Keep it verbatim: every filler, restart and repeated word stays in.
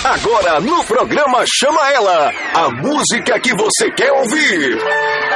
Agora no programa Chama Ela, a música que você quer ouvir.